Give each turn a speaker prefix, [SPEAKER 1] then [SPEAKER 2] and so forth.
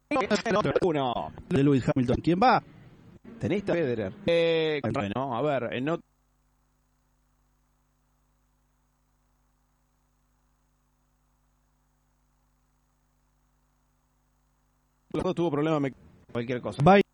[SPEAKER 1] Uno.
[SPEAKER 2] De Lewis Hamilton. ¿Quién va?
[SPEAKER 1] Tenista Federer. Bueno, a ver, no. Los dos tuvo problemas, cualquier cosa.
[SPEAKER 2] Bye.